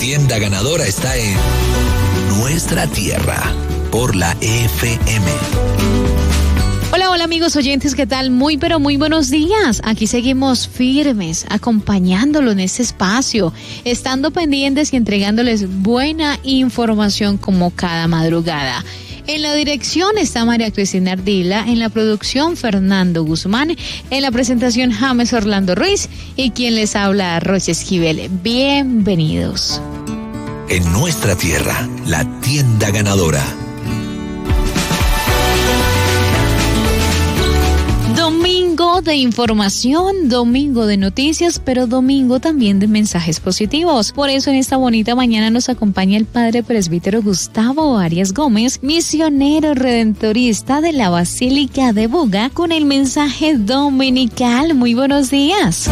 tienda ganadora está en Nuestra Tierra, por la FM. Hola amigos oyentes, ¿qué tal? Muy pero muy buenos días. Aquí seguimos firmes, acompañándolo en este espacio, estando pendientes y entregándoles buena información como cada madrugada. En la dirección está María Cristina Ardila, en la producción Fernando Guzmán, en la presentación James Orlando Ruiz y quien les habla Roche Esquivel. Bienvenidos. En Nuestra Tierra, la tienda ganadora. Domingo de información, domingo de noticias, pero domingo también de mensajes positivos. Por eso en esta bonita mañana nos acompaña el padre presbítero Gustavo Arias Gómez, misionero redentorista de la Basílica de Buga, con el mensaje dominical. Muy buenos días.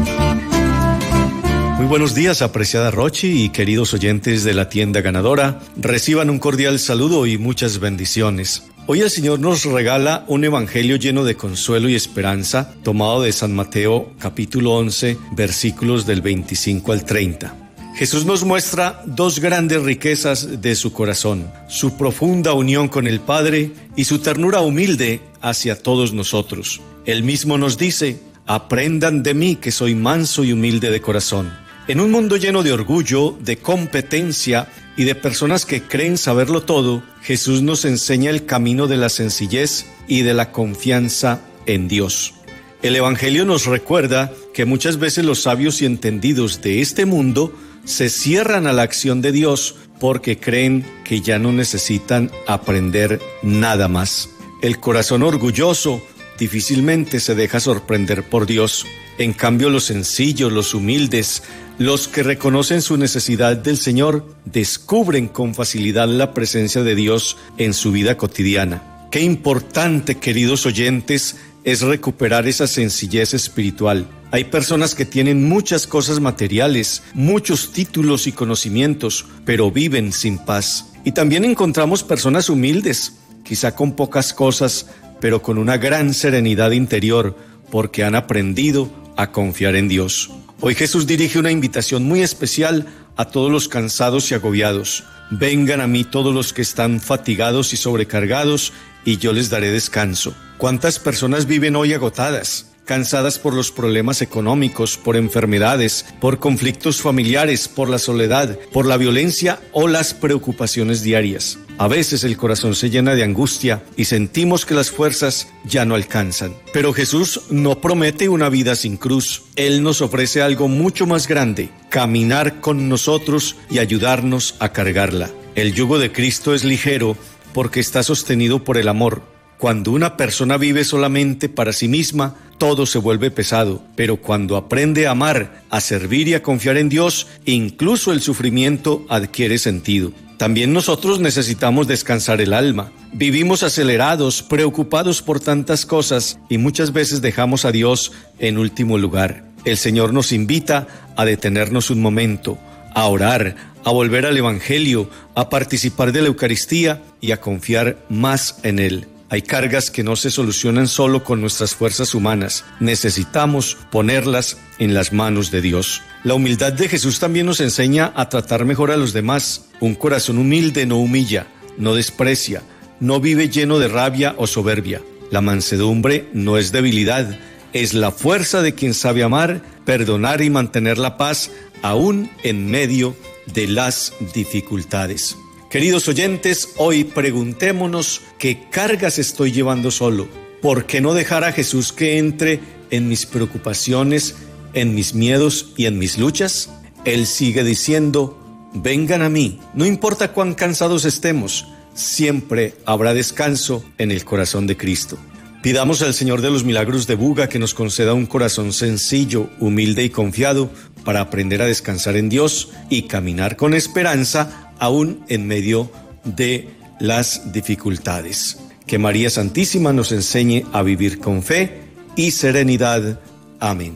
Muy buenos días, apreciada Rochi y queridos oyentes de la tienda ganadora. Reciban un cordial saludo y muchas bendiciones. Hoy el Señor nos regala un evangelio lleno de consuelo y esperanza, tomado de San Mateo, capítulo 11, versículos del 25 al 30. Jesús nos muestra dos grandes riquezas de su corazón: su profunda unión con el Padre y su ternura humilde hacia todos nosotros. Él mismo nos dice: aprendan de mí, que soy manso y humilde de corazón. En un mundo lleno de orgullo, de competencia y de personas que creen saberlo todo, Jesús nos enseña el camino de la sencillez y de la confianza en Dios. El Evangelio nos recuerda que muchas veces los sabios y entendidos de este mundo se cierran a la acción de Dios porque creen que ya no necesitan aprender nada más. El corazón orgulloso difícilmente se deja sorprender por Dios. En cambio, los sencillos, los humildes, los que reconocen su necesidad del Señor, descubren con facilidad la presencia de Dios en su vida cotidiana. Qué importante, queridos oyentes, es recuperar esa sencillez espiritual. Hay personas que tienen muchas cosas materiales, muchos títulos y conocimientos, pero viven sin paz. Y también encontramos personas humildes, quizá con pocas cosas, pero con una gran serenidad interior, porque han aprendido a confiar en Dios. Hoy Jesús dirige una invitación muy especial a todos los cansados y agobiados. Vengan a mí todos los que están fatigados y sobrecargados, y yo les daré descanso. ¿Cuántas personas viven hoy agotadas, cansadas por los problemas económicos, por enfermedades, por conflictos familiares, por la soledad, por la violencia o las preocupaciones diarias? A veces el corazón se llena de angustia y sentimos que las fuerzas ya no alcanzan. Pero Jesús no promete una vida sin cruz. Él nos ofrece algo mucho más grande: caminar con nosotros y ayudarnos a cargarla. El yugo de Cristo es ligero porque está sostenido por el amor. Cuando una persona vive solamente para sí misma, todo se vuelve pesado, pero cuando aprende a amar, a servir y a confiar en Dios, incluso el sufrimiento adquiere sentido. También nosotros necesitamos descansar el alma. Vivimos acelerados, preocupados por tantas cosas y muchas veces dejamos a Dios en último lugar. El Señor nos invita a detenernos un momento, a orar, a volver al Evangelio, a participar de la Eucaristía y a confiar más en Él. Hay cargas que no se solucionan solo con nuestras fuerzas humanas. Necesitamos ponerlas en las manos de Dios. La humildad de Jesús también nos enseña a tratar mejor a los demás. Un corazón humilde no humilla, no desprecia, no vive lleno de rabia o soberbia. La mansedumbre no es debilidad, es la fuerza de quien sabe amar, perdonar y mantener la paz, aún en medio de las dificultades. Queridos oyentes, hoy preguntémonos: ¿qué cargas estoy llevando solo? ¿Por qué no dejar a Jesús que entre en mis preocupaciones, en mis miedos y en mis luchas? Él sigue diciendo: vengan a mí. No importa cuán cansados estemos, siempre habrá descanso en el corazón de Cristo. Pidamos al Señor de los Milagros de Buga que nos conceda un corazón sencillo, humilde y confiado para aprender a descansar en Dios y caminar con esperanza aún en medio de las dificultades. Que María Santísima nos enseñe a vivir con fe y serenidad. Amén.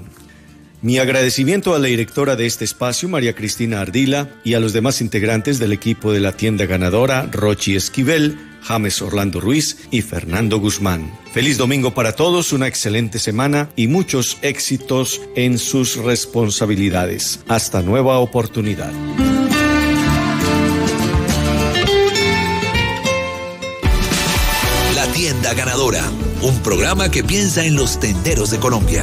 Mi agradecimiento a la directora de este espacio, María Cristina Ardila, y a los demás integrantes del equipo de la tienda ganadora, Rochi Esquivel, James Orlando Ruiz y Fernando Guzmán. Feliz domingo para todos, una excelente semana y muchos éxitos en sus responsabilidades. Hasta nueva oportunidad. Tienda Ganadora, un programa que piensa en los tenderos de Colombia.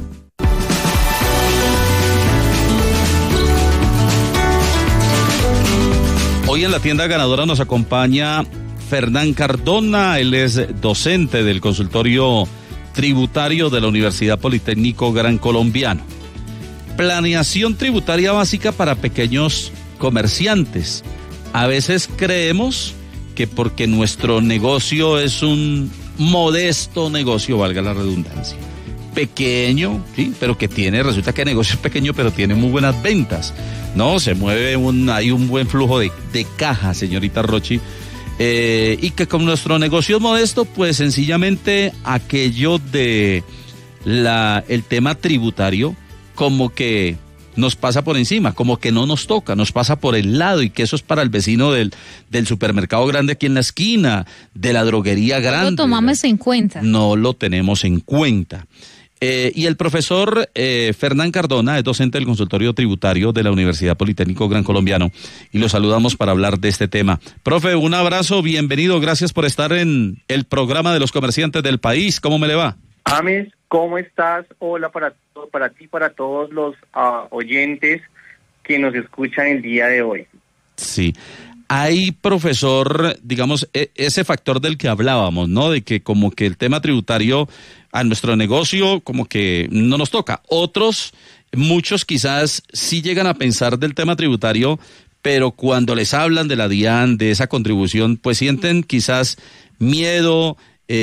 Hoy en la Tienda Ganadora nos acompaña Fernán Cardona. Él es docente del consultorio tributario de la Universidad Politécnico Gran Colombiano. Planeación tributaria básica para pequeños comerciantes. A veces creemos que porque nuestro negocio es un modesto negocio, valga la redundancia, pequeño, sí, pero que resulta que el negocio es pequeño, pero tiene muy buenas ventas, ¿no? Se mueve hay un buen flujo de caja, señorita Rochi, y que con nuestro negocio es modesto, pues sencillamente aquello de el tema tributario, como que nos pasa por encima, como que no nos toca, nos pasa por el lado, y que eso es para el vecino del supermercado grande aquí en la esquina, de la droguería grande. No lo tomamos en cuenta. No lo tenemos en cuenta. Y el profesor Fernán Cardona es docente del consultorio tributario de la Universidad Politécnico Gran Colombiano, y lo saludamos para hablar de este tema. Profe, un abrazo, bienvenido, gracias por estar en el programa de los comerciantes del país. ¿Cómo me le va? James, ¿cómo estás? Hola para ti, para todos los oyentes que nos escuchan el día de hoy. Sí. Hay, profesor, digamos, ese factor del que hablábamos, ¿no? De que como que el tema tributario a nuestro negocio como que no nos toca. Muchos quizás sí llegan a pensar del tema tributario, pero cuando les hablan de la DIAN, de esa contribución, pues sienten quizás miedo,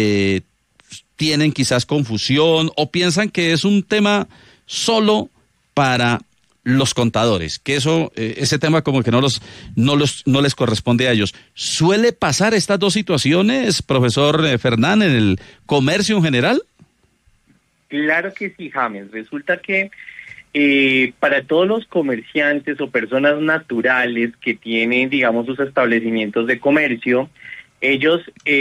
tienen quizás confusión, o piensan que es un tema solo para los contadores, que ese tema como que no les corresponde a ellos. ¿Suele pasar estas dos situaciones, profesor Fernán, en el comercio en general? Claro que sí, James. Resulta que para todos los comerciantes o personas naturales que tienen, digamos, sus establecimientos de comercio, ellos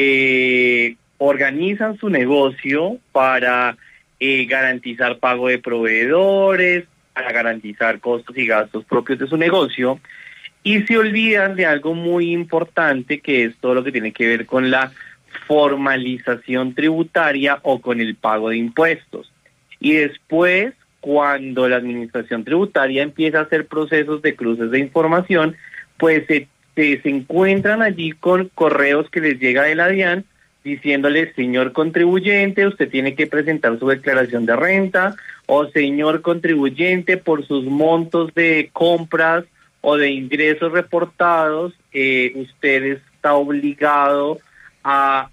organizan su negocio para garantizar pago de proveedores, para garantizar costos y gastos propios de su negocio, y se olvidan de algo muy importante, que es todo lo que tiene que ver con la formalización tributaria o con el pago de impuestos. Y después, cuando la administración tributaria empieza a hacer procesos de cruces de información, pues se encuentran allí con correos que les llega de la DIAN diciéndole: señor contribuyente, usted tiene que presentar su declaración de renta, o señor contribuyente, por sus montos de compras o de ingresos reportados, usted está obligado a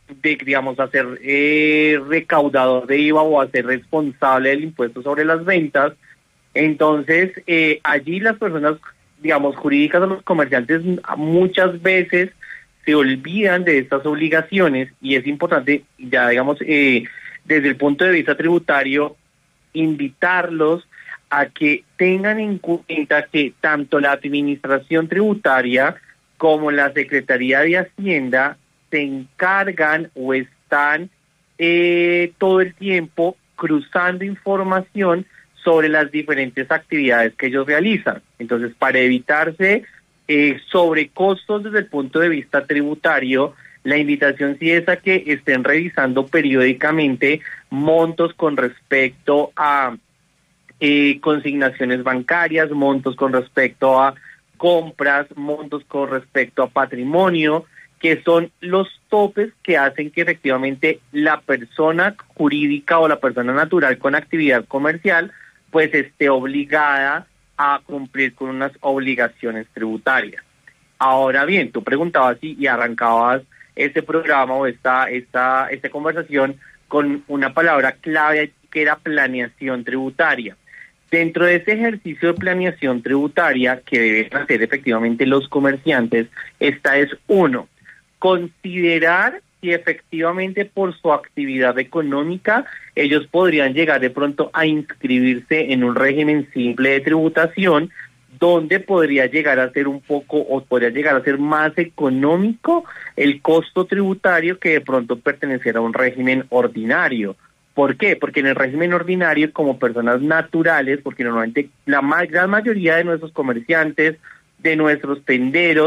ser recaudador de IVA o a ser responsable del impuesto sobre las ventas. Entonces, allí las personas, digamos, jurídicas o los comerciantes muchas veces se olvidan de estas obligaciones, y es importante, ya digamos, desde el punto de vista tributario, invitarlos a que tengan en cuenta que tanto la administración tributaria como la Secretaría de Hacienda se encargan o están todo el tiempo cruzando información sobre las diferentes actividades que ellos realizan. Entonces, para evitarse sobrecostos desde el punto de vista tributario, la invitación sí es a que estén revisando periódicamente montos con respecto a consignaciones bancarias, montos con respecto a compras, montos con respecto a patrimonio, que son los topes que hacen que efectivamente la persona jurídica o la persona natural con actividad comercial pues esté obligada a cumplir con unas obligaciones tributarias. Ahora bien, tú preguntabas y arrancabas este programa o esta conversación con una palabra clave que era planeación tributaria. Dentro de ese ejercicio de planeación tributaria que deben hacer efectivamente los comerciantes, esta es uno, considerar si efectivamente por su actividad económica ellos podrían llegar de pronto a inscribirse en un régimen simple de tributación, donde podría llegar a ser un poco o podría llegar a ser más económico el costo tributario que de pronto perteneciera a un régimen ordinario. ¿Por qué? Porque en el régimen ordinario, como personas naturales, porque normalmente la gran mayoría de nuestros comerciantes, de nuestros tenderos,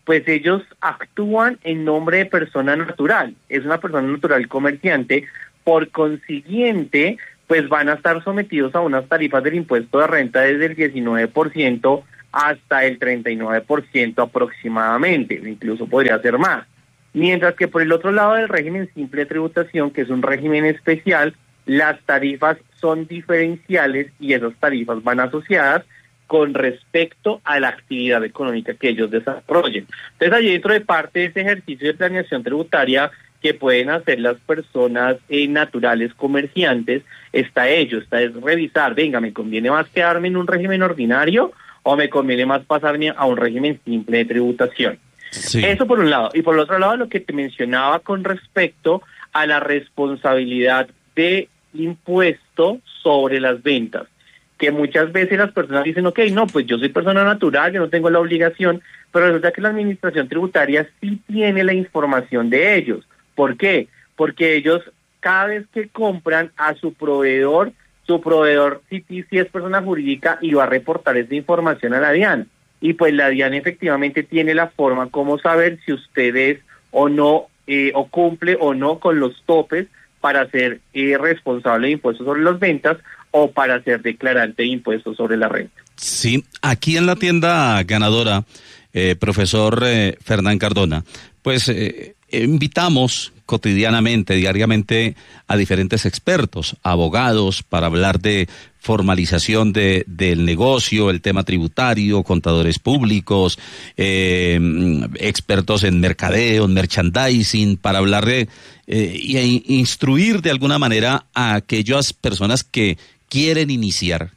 pues ellos actúan en nombre de persona natural, es una persona natural comerciante, por consiguiente, pues van a estar sometidos a unas tarifas del impuesto de renta desde el 19% hasta el 39% aproximadamente, incluso podría ser más. Mientras que por el otro lado del régimen simple de tributación, que es un régimen especial, las tarifas son diferenciales y esas tarifas van asociadas con respecto a la actividad económica que ellos desarrollen. Entonces, allí dentro de parte de ese ejercicio de planeación tributaria que pueden hacer las personas naturales comerciantes, está es revisar, venga, ¿me conviene más quedarme en un régimen ordinario o me conviene más pasarme a un régimen simple de tributación? Sí. Eso por un lado. Y por el otro lado, lo que te mencionaba con respecto a la responsabilidad de impuesto sobre las ventas, que muchas veces las personas dicen, ok, no, pues yo soy persona natural, yo no tengo la obligación, pero resulta que la administración tributaria sí tiene la información de ellos. ¿Por qué? Porque ellos cada vez que compran a su proveedor sí es persona jurídica y va a reportar esa información a la DIAN. Y pues la DIAN efectivamente tiene la forma como saber si usted es o no, o cumple o no con los topes para ser responsable de impuestos sobre las ventas o para ser declarante de impuestos sobre la renta. Sí, aquí en la tienda ganadora, profesor Fernán Cardona, pues invitamos cotidianamente, diariamente, a diferentes expertos, abogados, para hablar de formalización del negocio, el tema tributario, contadores públicos, expertos en mercadeo, en merchandising, para hablar de y instruir de alguna manera a aquellas personas que quieren iniciar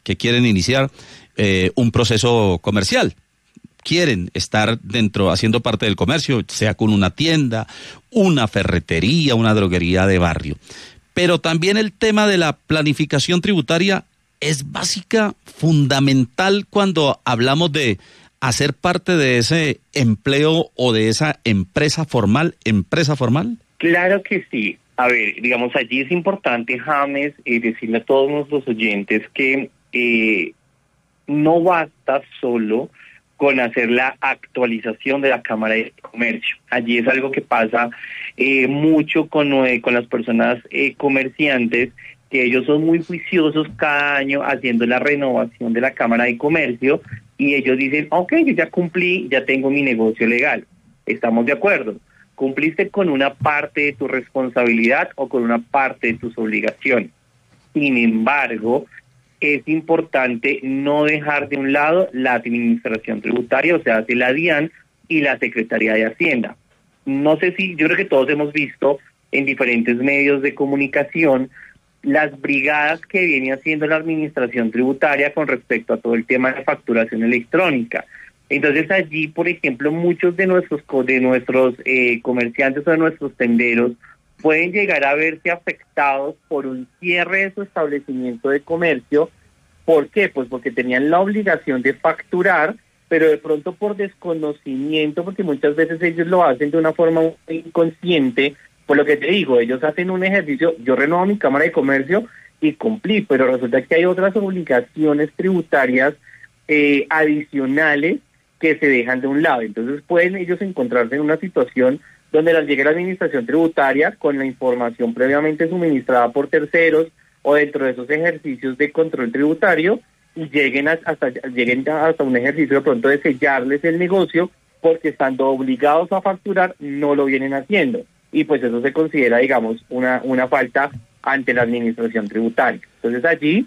un proceso comercial. Quieren estar dentro, haciendo parte del comercio, sea con una tienda, una ferretería, una droguería de barrio. Pero también el tema de la planificación tributaria es básica, fundamental cuando hablamos de hacer parte de ese empleo o de esa empresa formal. Claro que sí. A ver, digamos, allí es importante, James, decirle a todos nuestros oyentes que no basta solo con hacer la actualización de la Cámara de Comercio. Allí es algo que pasa mucho con las personas comerciantes, que ellos son muy juiciosos cada año haciendo la renovación de la Cámara de Comercio y ellos dicen, ok, yo ya cumplí, ya tengo mi negocio legal. Estamos de acuerdo. Cumpliste con una parte de tu responsabilidad o con una parte de tus obligaciones. Sin embargo, es importante no dejar de un lado la administración tributaria, o sea, la DIAN y la Secretaría de Hacienda. No sé si, yo creo que todos hemos visto en diferentes medios de comunicación las brigadas que viene haciendo la administración tributaria con respecto a todo el tema de facturación electrónica. Entonces allí, por ejemplo, muchos de nuestros comerciantes o de nuestros tenderos pueden llegar a verse afectados por un cierre de su establecimiento de comercio. ¿Por qué? Pues porque tenían la obligación de facturar, pero de pronto por desconocimiento, porque muchas veces ellos lo hacen de una forma inconsciente. Por lo que te digo, ellos hacen un ejercicio, yo renuevo mi Cámara de Comercio y cumplí, pero resulta que hay otras obligaciones tributarias adicionales que se dejan de un lado. Entonces pueden ellos encontrarse en una situación donde les llegue la administración tributaria con la información previamente suministrada por terceros o dentro de esos ejercicios de control tributario y lleguen hasta un ejercicio de pronto de sellarles el negocio porque estando obligados a facturar no lo vienen haciendo. Y pues eso se considera, digamos, una falta ante la administración tributaria. Entonces allí,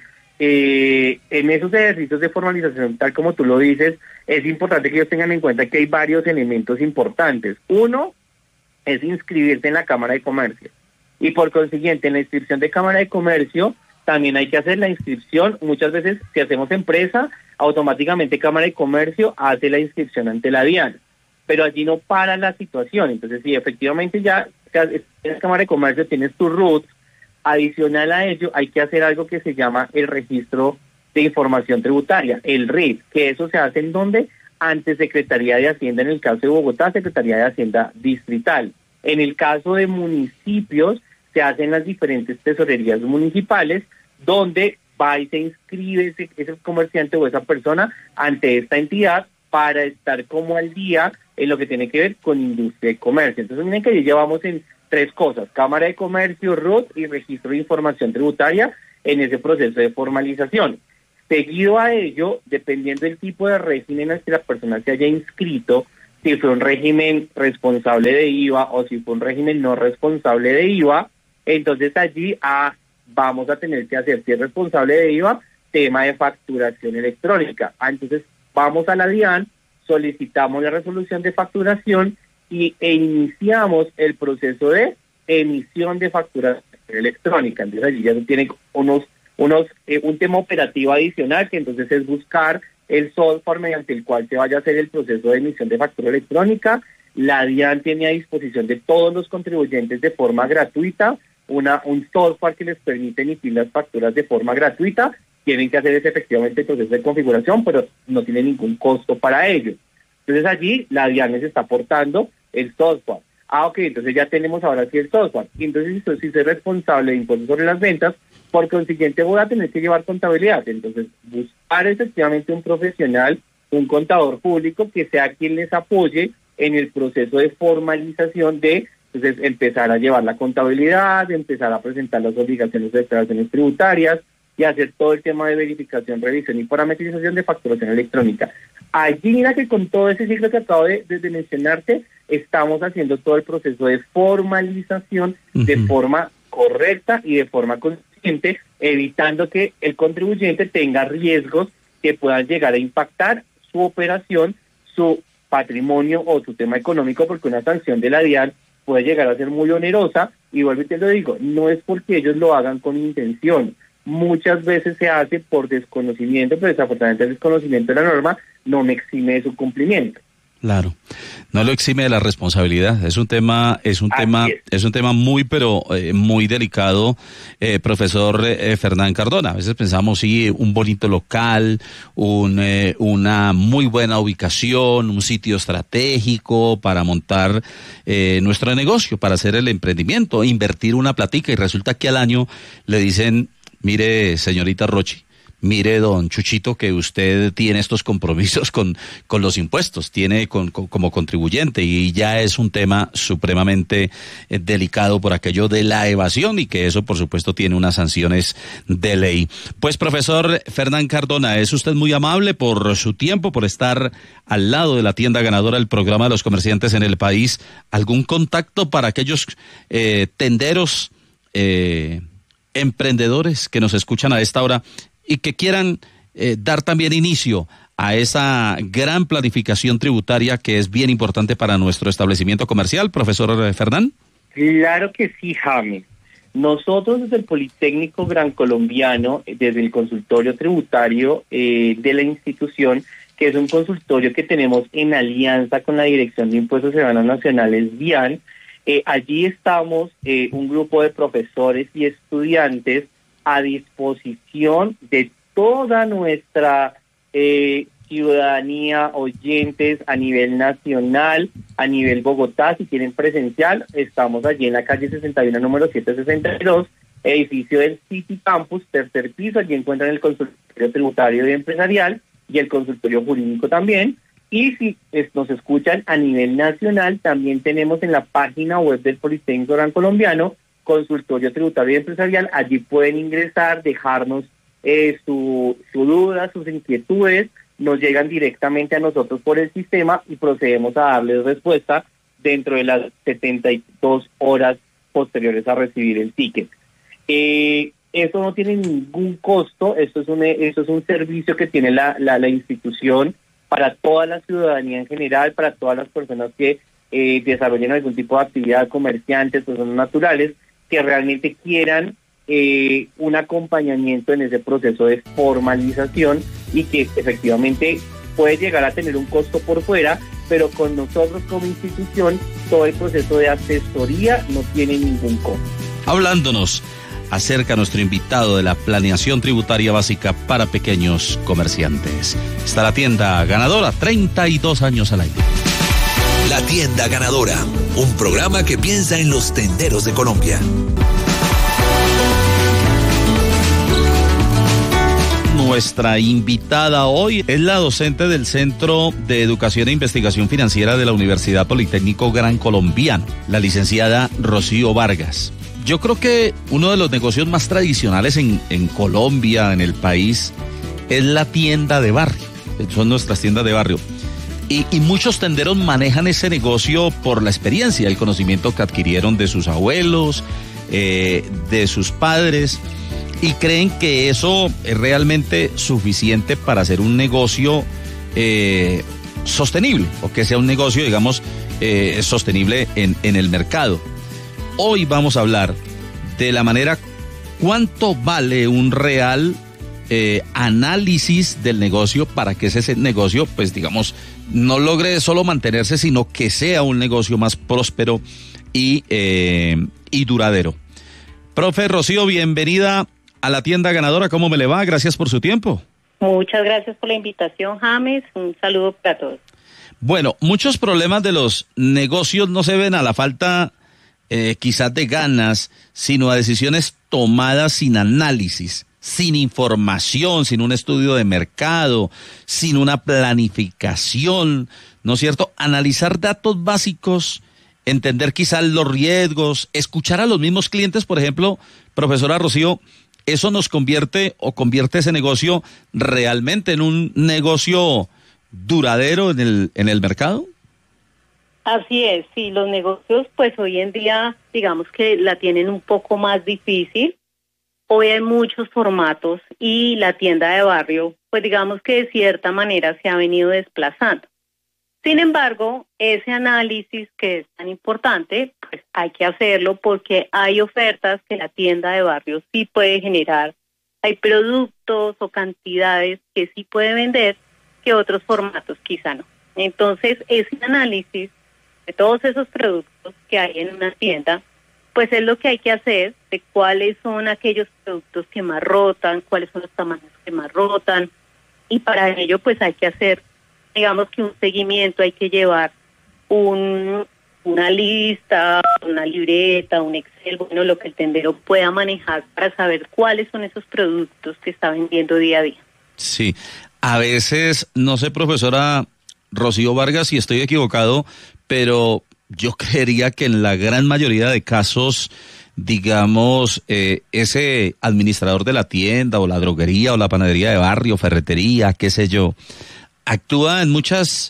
en esos ejercicios de formalización, tal como tú lo dices, es importante que ellos tengan en cuenta que hay varios elementos importantes. Uno es inscribirse en la Cámara de Comercio. Y por consiguiente, en la inscripción de Cámara de Comercio, también hay que hacer la inscripción. Muchas veces, si hacemos empresa, automáticamente Cámara de Comercio hace la inscripción ante la DIAN. Pero allí no para la situación. Entonces, si efectivamente ya en la Cámara de Comercio tienes tu RUT, adicional a ello, hay que hacer algo que se llama el Registro de Información Tributaria, el RIT, que eso se hace en donde ante Secretaría de Hacienda, en el caso de Bogotá, Secretaría de Hacienda Distrital. En el caso de municipios, se hacen las diferentes tesorerías municipales, donde va y se inscribe ese comerciante o esa persona ante esta entidad para estar como al día en lo que tiene que ver con industria y comercio. Entonces miren que allí llevamos en 3 cosas: Cámara de Comercio, RUT y Registro de Información Tributaria en ese proceso de formalización. Seguido a ello, dependiendo del tipo de régimen al que la persona se haya inscrito, si fue un régimen responsable de IVA o si fue un régimen no responsable de IVA, entonces allí vamos a tener que hacer, si es responsable de IVA, tema de facturación electrónica. Entonces vamos a la DIAN, solicitamos la resolución de facturación e iniciamos el proceso de emisión de facturación electrónica. Entonces allí ya se tienen un tema operativo adicional, que entonces es buscar el software mediante el cual se vaya a hacer el proceso de emisión de factura electrónica. La DIAN tiene a disposición de todos los contribuyentes de forma gratuita un software que les permite emitir las facturas de forma gratuita. Tienen que hacer efectivamente el proceso de configuración, pero no tiene ningún costo para ello. Entonces allí la DIAN les está aportando el software. Ok, entonces ya tenemos ahora sí el software. Y entonces si soy responsable de impuestos sobre las ventas, por consiguiente voy a tener que llevar contabilidad. Entonces buscar efectivamente un profesional, un contador público que sea quien les apoye en el proceso de formalización de entonces empezar a llevar la contabilidad, empezar a presentar las obligaciones de declaraciones tributarias y hacer todo el tema de verificación, revisión y parametrización de facturación electrónica. Allí mira que con todo ese ciclo que acabo de mencionarte, estamos haciendo todo el proceso de formalización de forma correcta y de forma consciente, evitando que el contribuyente tenga riesgos que puedan llegar a impactar su operación, su patrimonio o su tema económico, porque una sanción de la DIAN puede llegar a ser muy onerosa, y vuelvo y te lo digo, no es porque ellos lo hagan con intención. Muchas veces se hace por desconocimiento, pero desafortunadamente el desconocimiento de la norma no me exime de su cumplimiento. Claro, no lo exime de la responsabilidad. Es un tema muy, pero muy delicado, profesor Fernán Cardona. A veces pensamos, sí, un bonito local, una muy buena ubicación, un sitio estratégico para montar nuestro negocio, para hacer el emprendimiento, invertir una platica, y resulta que al año le dicen: mire, señorita Rochi, mire, don Chuchito, que usted tiene estos compromisos con los impuestos, tiene como contribuyente, y ya es un tema supremamente delicado por aquello de la evasión, y que eso, por supuesto, tiene unas sanciones de ley. Pues, profesor Fernán Cardona, es usted muy amable por su tiempo, por estar al lado de la tienda ganadora del programa de los comerciantes en el país. ¿Algún contacto para aquellos tenderos, emprendedores que nos escuchan a esta hora y que quieran dar también inicio a esa gran planificación tributaria que es bien importante para nuestro establecimiento comercial, profesor Fernán? Claro que sí, James. Nosotros desde el Politécnico Gran Colombiano, desde el consultorio tributario de la institución, que es un consultorio que tenemos en alianza con la Dirección de Impuestos Ciudadanos Nacionales, DIAN, allí estamos un grupo de profesores y estudiantes a disposición de toda nuestra ciudadanía, oyentes a nivel nacional, a nivel Bogotá. Si quieren presencial, estamos allí en la calle 61, número 762, edificio del City Campus, tercer piso. Allí encuentran el consultorio tributario y empresarial y el consultorio jurídico también. Y si nos escuchan a nivel nacional, también tenemos en la página web del Politécnico Gran Colombiano consultorio tributario y empresarial. Allí pueden ingresar, dejarnos su duda, sus inquietudes, nos llegan directamente a nosotros por el sistema y procedemos a darles respuesta dentro de las 72 horas posteriores a recibir el ticket. Eso no tiene ningún costo, esto es un servicio que tiene la institución para toda la ciudadanía en general, para todas las personas que desarrollen algún tipo de actividad, comerciantes, personas naturales, que realmente quieran un acompañamiento en ese proceso de formalización, y que efectivamente puede llegar a tener un costo por fuera, pero con nosotros como institución todo el proceso de asesoría no tiene ningún costo. Hablándonos acerca de nuestro invitado de la planeación tributaria básica para pequeños comerciantes. Está la tienda ganadora, 32 años al aire. La tienda ganadora, un programa que piensa en los tenderos de Colombia. Nuestra invitada hoy es la docente del Centro de Educación e Investigación Financiera de la Universidad Politécnico Gran Colombiano, la licenciada Rocío Vargas. Yo creo que uno de los negocios más tradicionales en Colombia, en el país, es la tienda de barrio. Son nuestras tiendas de barrio. Y muchos tenderos manejan ese negocio por la experiencia, el conocimiento que adquirieron de sus abuelos, de sus padres, y creen que eso es realmente suficiente para hacer un negocio sostenible, o que sea un negocio, digamos, sostenible en el mercado. Hoy vamos a hablar de la manera cuánto vale un real análisis del negocio para que ese negocio, pues digamos, no logre solo mantenerse, sino que sea un negocio más próspero y duradero. Profe Rocío, bienvenida a la tienda ganadora. ¿Cómo me le va? Gracias por su tiempo. Muchas gracias por la invitación, James. Un saludo para todos. Bueno, muchos problemas de los negocios no se ven a la falta quizás de ganas, sino a decisiones tomadas sin análisis, sin información, sin un estudio de mercado, sin una planificación, ¿no es cierto? Analizar datos básicos, entender quizás los riesgos, escuchar a los mismos clientes, por ejemplo, profesora Rocío, ¿eso nos convierte ese negocio realmente en un negocio duradero en el mercado? Así es, sí, los negocios pues hoy en día digamos que la tienen un poco más difícil. Hoy hay muchos formatos y la tienda de barrio pues digamos que de cierta manera se ha venido desplazando. Sin embargo, ese análisis que es tan importante, pues hay que hacerlo porque hay ofertas que la tienda de barrio sí puede generar. Hay productos o cantidades que sí puede vender que otros formatos quizá no. Entonces, ese análisis de todos esos productos que hay en una tienda, pues es lo que hay que hacer, de cuáles son aquellos productos que más rotan, cuáles son los tamaños que más rotan, y para ello pues hay que hacer, digamos que un seguimiento, hay que llevar una lista, una libreta, un Excel, bueno, lo que el tendero pueda manejar para saber cuáles son esos productos que está vendiendo día a día. Sí, a veces, no sé, profesora Rocío Vargas, si estoy equivocado, pero yo creería que en la gran mayoría de casos, digamos, ese administrador de la tienda o la droguería o la panadería de barrio, ferretería, qué sé yo, actúa en muchas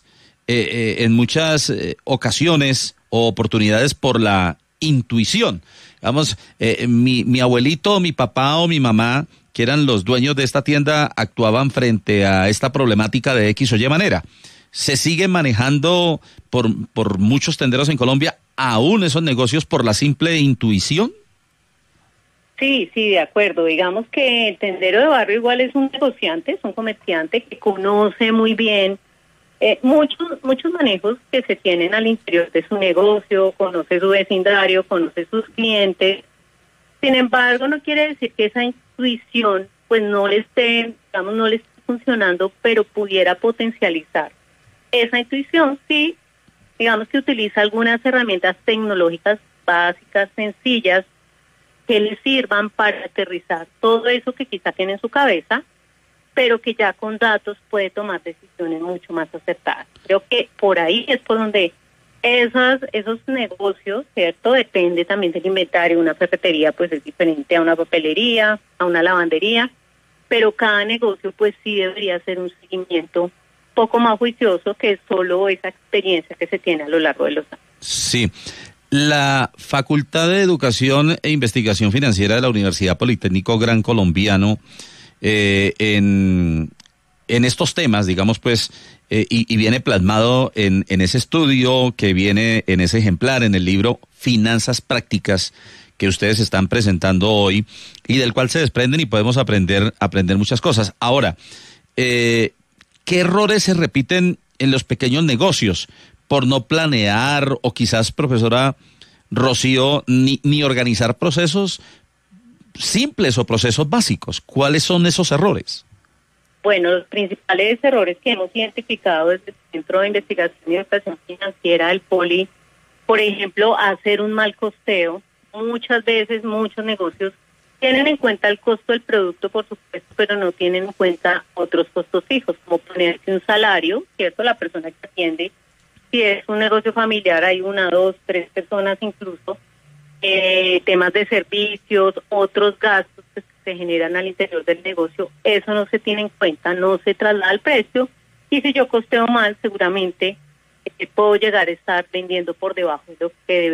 ocasiones o oportunidades por la intuición. Digamos, mi abuelito, mi papá o mi mamá, que eran los dueños de esta tienda, actuaban frente a esta problemática de X o Y manera. ¿Se sigue manejando por muchos tenderos en Colombia aún esos negocios por la simple intuición? Sí, de acuerdo. Digamos que el tendero de barrio igual es un negociante, es un comerciante que conoce muy bien muchos manejos que se tienen al interior de su negocio, conoce su vecindario, conoce sus clientes. Sin embargo, no quiere decir que esa intuición pues no le esté funcionando, pero pudiera potencializar. Esa intuición sí, digamos que utiliza algunas herramientas tecnológicas básicas, sencillas, que le sirvan para aterrizar todo eso que quizá tiene en su cabeza, pero que ya con datos puede tomar decisiones mucho más acertadas. Creo que por ahí es por donde esos negocios, ¿cierto? Depende también del inventario. Una ferretería pues es diferente a una papelería, a una lavandería, pero cada negocio pues sí debería hacer un seguimiento poco más juicioso que solo esa experiencia que se tiene a lo largo de los años. Sí. La Facultad de Educación e Investigación Financiera de la Universidad Politécnico Gran Colombiano, en estos temas, digamos pues, y viene plasmado en ese estudio que viene en ese ejemplar, en el libro Finanzas Prácticas, que ustedes están presentando hoy, y del cual se desprenden y podemos aprender muchas cosas. Ahora, ¿qué errores se repiten en los pequeños negocios por no planear o quizás, profesora Rocío, ni organizar procesos simples o procesos básicos? ¿Cuáles son esos errores? Bueno, los principales errores que hemos identificado desde el Centro de Investigación y Educación Financiera del Poli, por ejemplo, hacer un mal costeo. Muchas veces muchos negocios Tienen en cuenta el costo del producto, por supuesto, pero no tienen en cuenta otros costos fijos, como ponerse un salario, ¿cierto? La persona que atiende, si es un negocio familiar, hay 1, 2, 3 personas incluso, temas de servicios, otros gastos que se generan al interior del negocio, eso no se tiene en cuenta, no se traslada al precio, y si yo costeo mal, seguramente puedo llegar a estar vendiendo por debajo de lo que debe